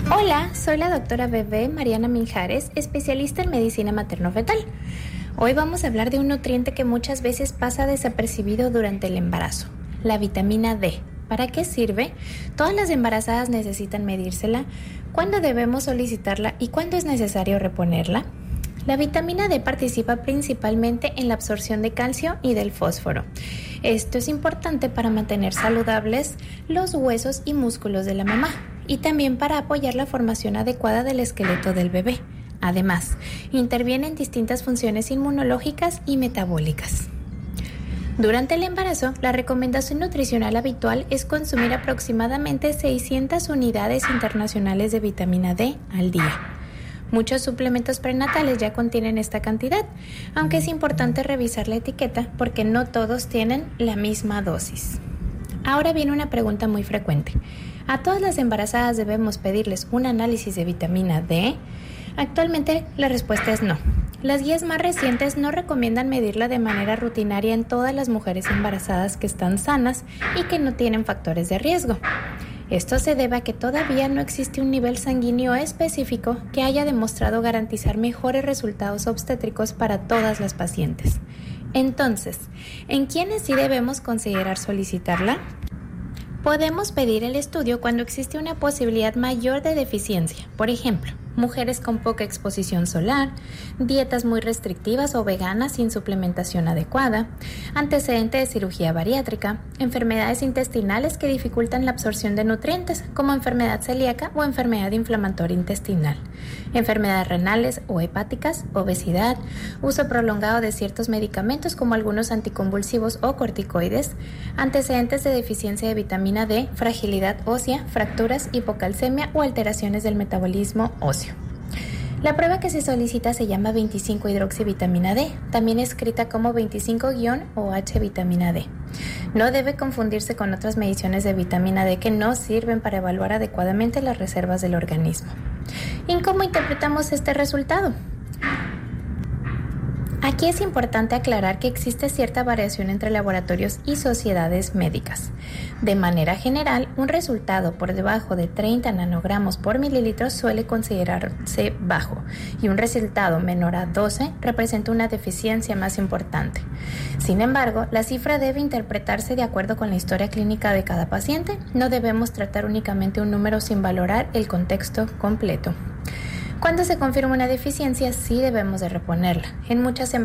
Hola, soy la doctora Bebé Mariana Minjares, especialista en medicina materno-fetal. Hoy vamos a hablar de un nutriente que muchas veces pasa desapercibido durante el embarazo, la vitamina D. ¿Para qué sirve? Todas las embarazadas necesitan medírsela, ¿cuándo debemos solicitarla y cuándo es necesario reponerla? La vitamina D participa principalmente en la absorción de calcio y del fósforo. Esto es importante para mantener saludables los huesos y músculos de la mamá y también para apoyar la formación adecuada del esqueleto del bebé. Además, interviene en distintas funciones inmunológicas y metabólicas. Durante el embarazo, la recomendación nutricional habitual es consumir aproximadamente 600 unidades internacionales de vitamina D al día. Muchos suplementos prenatales ya contienen esta cantidad, aunque es importante revisar la etiqueta porque no todos tienen la misma dosis. Ahora viene una pregunta muy frecuente. ¿A todas las embarazadas debemos pedirles un análisis de vitamina D? Actualmente la respuesta es no. Las guías más recientes no recomiendan medirla de manera rutinaria en todas las mujeres embarazadas que están sanas y que no tienen factores de riesgo. Esto se debe a que todavía no existe un nivel sanguíneo específico que haya demostrado garantizar mejores resultados obstétricos para todas las pacientes. Entonces, ¿en quiénes sí debemos considerar solicitarla? Podemos pedir el estudio cuando existe una posibilidad mayor de deficiencia, por ejemplo, mujeres con poca exposición solar, dietas muy restrictivas o veganas sin suplementación adecuada, antecedente de cirugía bariátrica, enfermedades intestinales que dificultan la absorción de nutrientes como enfermedad celíaca o enfermedad inflamatoria intestinal, enfermedades renales o hepáticas, obesidad, uso prolongado de ciertos medicamentos como algunos anticonvulsivos o corticoides, antecedentes de deficiencia de vitamina D, fragilidad ósea, fracturas, hipocalcemia o alteraciones del metabolismo óseo. La prueba que se solicita se llama 25-hidroxivitamina D, también escrita como 25-OH vitamina D. No debe confundirse con otras mediciones de vitamina D que no sirven para evaluar adecuadamente las reservas del organismo. ¿Y cómo interpretamos este resultado? Aquí es importante aclarar que existe cierta variación entre laboratorios y sociedades médicas. De manera general, un resultado por debajo de 30 nanogramos por mililitro suele considerarse bajo y un resultado menor a 12 representa una deficiencia más importante. Sin embargo, la cifra debe interpretarse de acuerdo con la historia clínica de cada paciente. No debemos tratar únicamente un número sin valorar el contexto completo. Cuando se confirma una deficiencia, sí debemos de reponerla. En muchas